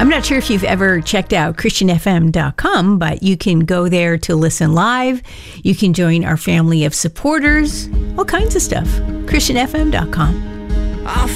I'm not sure if you've ever checked out ChristianFM.com, but you can go there to listen live. You can join our family of supporters, all kinds of stuff. ChristianFM.com.